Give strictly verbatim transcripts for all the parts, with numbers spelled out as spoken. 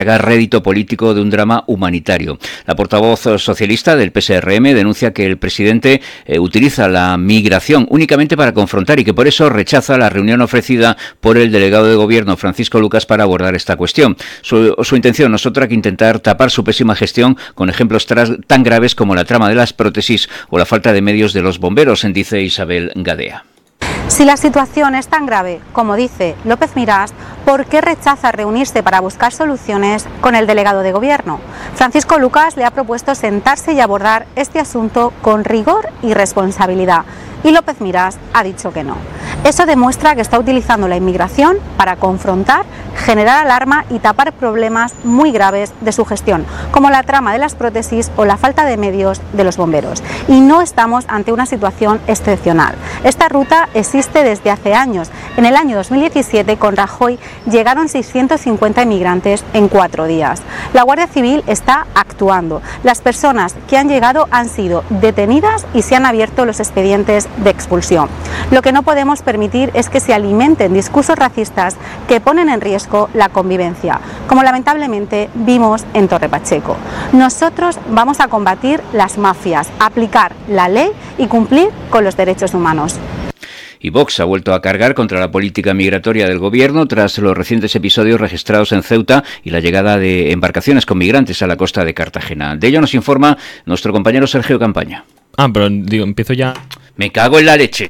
rédito político de un drama humanitario. La portavoz socialista del P S R M denuncia que el presidente eh, utiliza la migración únicamente para confrontar y que por eso rechaza la reunión ofrecida por el delegado de gobierno Francisco Lucas para abordar esta cuestión. Su, su intención no es otra que intentar tapar su pésima gestión con ejemplos tras, tan graves como la trama de las prótesis o la falta de medios de los bomberos, dice Isabel Gadea. Si la situación es tan grave, como dice López Miras, ¿por qué rechaza reunirse para buscar soluciones con el delegado de gobierno? Francisco Lucas le ha propuesto sentarse y abordar este asunto con rigor y responsabilidad, y López Miras ha dicho que no. Eso demuestra que está utilizando la inmigración para confrontar, generar alarma y tapar problemas muy graves de su gestión, como la trama de las prótesis o la falta de medios de los bomberos. Y no estamos ante una situación excepcional. Esta ruta existe desde hace años. En el año dos mil diecisiete, con Rajoy, llegaron seiscientos cincuenta inmigrantes en cuatro días. La Guardia Civil está actuando. Las personas que han llegado han sido detenidas y se han abierto los expedientes de expulsión. Lo que no podemos permitir es que se alimenten discursos racistas que ponen en riesgo la convivencia, como lamentablemente vimos en Torre Pacheco. Nosotros vamos a combatir las mafias, aplicar la ley y cumplir con los derechos humanos. Y Vox ha vuelto a cargar contra la política migratoria del gobierno tras los recientes episodios registrados en Ceuta y la llegada de embarcaciones con migrantes a la costa de Cartagena. De ello nos informa nuestro compañero Sergio Campaña. Ah, pero digo, empiezo ya... Me cago en la leche.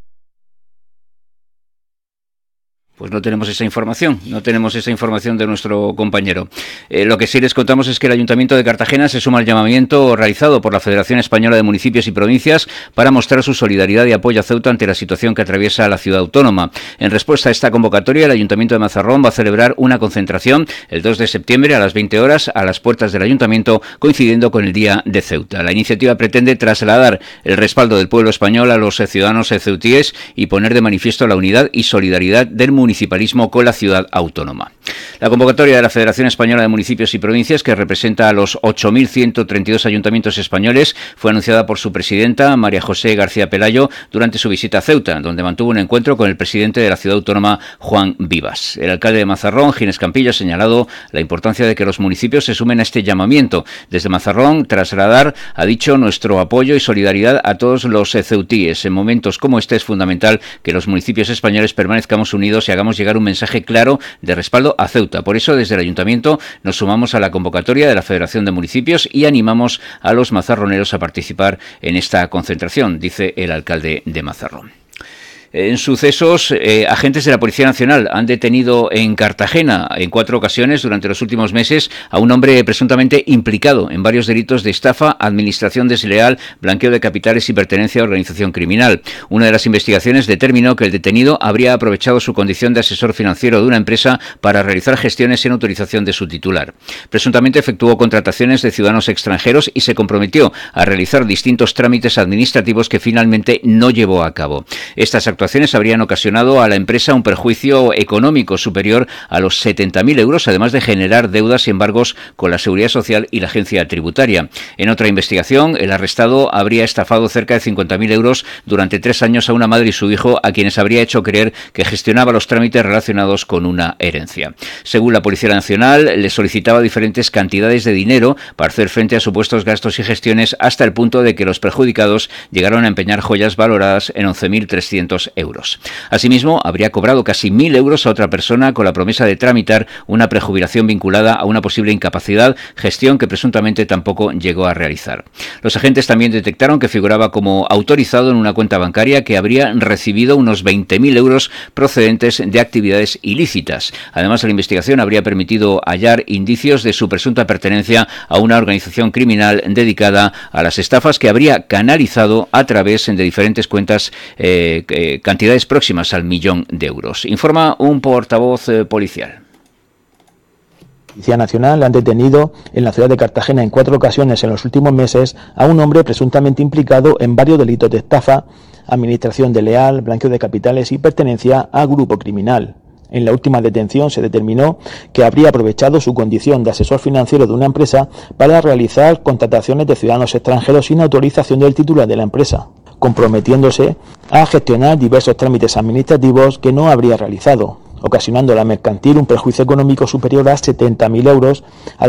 Pues no tenemos esa información, no tenemos esa información de nuestro compañero. Eh, lo que sí les contamos es que el Ayuntamiento de Cartagena se suma al llamamiento realizado por la Federación Española de Municipios y Provincias para mostrar su solidaridad y apoyo a Ceuta ante la situación que atraviesa la ciudad autónoma. En respuesta a esta convocatoria, el Ayuntamiento de Mazarrón va a celebrar una concentración el dos de septiembre a las veinte horas a las puertas del Ayuntamiento, coincidiendo con el Día de Ceuta. La iniciativa pretende trasladar el respaldo del pueblo español a los ciudadanos ceutíes y poner de manifiesto la unidad y solidaridad del municipio municipalismo con la ciudad autónoma. La convocatoria de la Federación Española de Municipios y Provincias, que representa a los ocho mil ciento treinta y dos ayuntamientos españoles, fue anunciada por su presidenta, María José García Pelayo, durante su visita a Ceuta, donde mantuvo un encuentro con el presidente de la ciudad autónoma, Juan Vivas. El alcalde de Mazarrón, Ginés Campillo, ha señalado la importancia de que los municipios se sumen a este llamamiento. Desde Mazarrón, trasladar, ha dicho, nuestro apoyo y solidaridad a todos los ceutíes. En momentos como este es fundamental que los municipios españoles permanezcamos unidos y hagamos llegar un mensaje claro de respaldo a Ceuta. Por eso, desde el Ayuntamiento nos sumamos a la convocatoria de la Federación de Municipios y animamos a los mazarroneros a participar en esta concentración, dice el alcalde de Mazarrón. En sucesos, eh, agentes de la Policía Nacional han detenido en Cartagena en cuatro ocasiones durante los últimos meses a un hombre presuntamente implicado en varios delitos de estafa, administración desleal, blanqueo de capitales y pertenencia a organización criminal. Una de las investigaciones determinó que el detenido habría aprovechado su condición de asesor financiero de una empresa para realizar gestiones sin autorización de su titular. Presuntamente efectuó contrataciones de ciudadanos extranjeros y se comprometió a realizar distintos trámites administrativos que finalmente no llevó a cabo. Estas actuaciones habrían ocasionado a la empresa un perjuicio económico superior a los setenta mil euros, además de generar deudas y embargos con la Seguridad Social y la Agencia Tributaria. En otra investigación, el arrestado habría estafado cerca de cincuenta mil euros durante tres años a una madre y su hijo, a quienes habría hecho creer que gestionaba los trámites relacionados con una herencia. Según la Policía Nacional, le solicitaba diferentes cantidades de dinero para hacer frente a supuestos gastos y gestiones, hasta el punto de que los perjudicados llegaron a empeñar joyas valoradas en once mil trescientos euros. Asimismo, habría cobrado casi mil euros a otra persona con la promesa de tramitar una prejubilación vinculada a una posible incapacidad, gestión que presuntamente tampoco llegó a realizar. Los agentes también detectaron que figuraba como autorizado en una cuenta bancaria que habría recibido unos veinte mil euros procedentes de actividades ilícitas. Además, la investigación habría permitido hallar indicios de su presunta pertenencia a una organización criminal dedicada a las estafas que habría canalizado a través de diferentes cuentas eh, eh, cantidades próximas al millón de euros. Informa un portavoz eh, policial. La Policía Nacional han detenido en la ciudad de Cartagena en cuatro ocasiones en los últimos meses a un hombre presuntamente implicado en varios delitos de estafa, administración desleal, blanqueo de capitales y pertenencia a grupo criminal. En la última detención se determinó que habría aprovechado su condición de asesor financiero de una empresa para realizar contrataciones de ciudadanos extranjeros sin autorización del titular de la empresa, comprometiéndose a gestionar diversos trámites administrativos que no habría realizado, ocasionando a la mercantil un perjuicio económico superior a setenta mil euros.